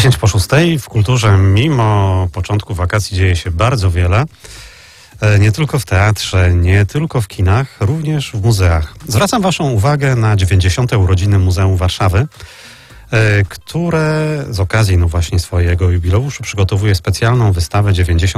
10:06 w kulturze mimo początku wakacji dzieje się bardzo wiele. Nie tylko w teatrze, nie tylko w kinach, również w muzeach. Zwracam Waszą uwagę na 90. urodziny Muzeum Warszawy, które z okazji właśnie swojego jubileuszu przygotowuje specjalną wystawę 90